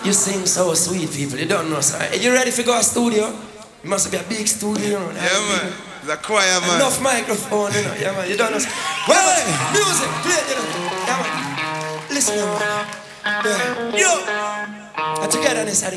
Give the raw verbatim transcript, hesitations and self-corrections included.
You sing so sweet, people. You don't know, sir. Are you ready for go to studio? It must be a big studio, you know. Yeah, man. It's a choir, man. Enough microphone, you know. Yeah, man. You don't know. Well, hey. Music, play it, you know. Yeah, man. Listen, man. Yeah. Yo. And togetherness are the